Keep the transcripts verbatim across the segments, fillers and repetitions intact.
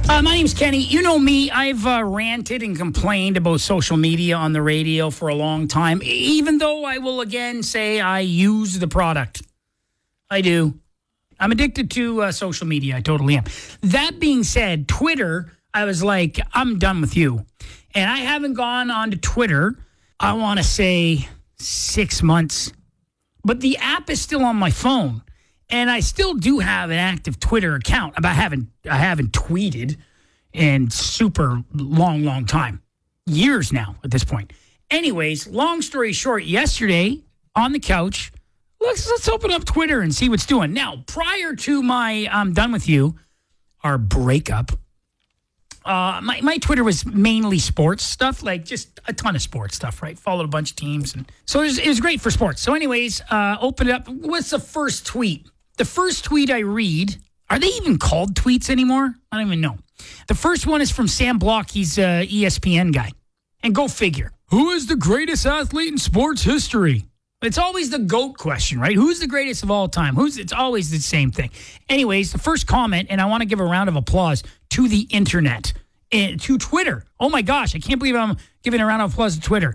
Uh, my name's Kenny. You know me. I've uh, ranted and complained about social media on the radio for a long time, even though I will again say I use the product. I do. I'm addicted to uh, social media. I totally am. That being said, Twitter, I was like, I'm done with you. And I haven't gone on to Twitter, I want to say six months. But the app is still on my phone. And I still do have an active Twitter account. But I haven't, I haven't tweeted in super long, long time. Years now at this point. Anyways, long story short, yesterday on the couch, let's let's open up Twitter and see what's doing. Now, prior to my I'm done with you, our breakup, uh, my, my Twitter was mainly sports stuff, like just a ton of sports stuff, right? Followed a bunch of teams. And so it was, it was great for sports. So anyways, uh, open it up. What's the first tweet? The first tweet I read, are they even called tweets anymore? I don't even know. The first one is from Sam Block. He's an E S P N guy. And go figure. Who is the greatest athlete in sports history? It's always the GOAT question, right? Who's the greatest of all time? Who's? It's always the same thing. Anyways, the first comment, and I want to give a round of applause to the internet, and to Twitter. Oh my gosh, I can't believe I'm giving a round of applause to Twitter.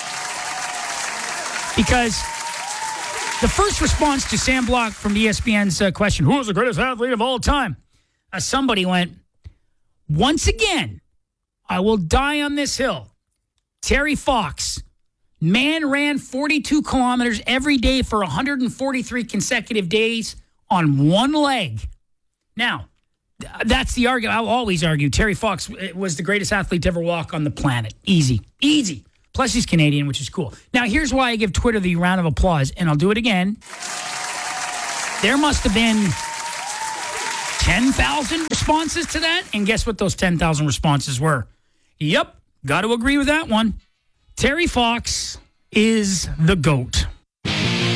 Because the first response to Sam Block from E S P N's uh, question, who is the greatest athlete of all time? Uh, somebody went, once again, I will die on this hill. Terry Fox. Man ran forty-two kilometers every day for one hundred forty-three consecutive days on one leg. Now, that's the argument. I'll always argue Terry Fox was the greatest athlete to ever walk on the planet. Easy. Easy. Plus, he's Canadian, which is cool. Now, here's why I give Twitter the round of applause, and I'll do it again. There must have been ten thousand responses to that, and guess what those ten thousand responses were? Yep, got to agree with that one. Terry Fox is the GOAT.